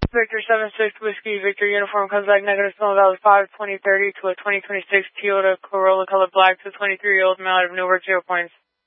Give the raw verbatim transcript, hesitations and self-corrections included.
Victor seven six Whiskey, Victor uniform comes back negative, small valid five twenty thirty to a twenty twenty-six Toyota Corolla color black to a twenty-three year old male out of Newark, zero points.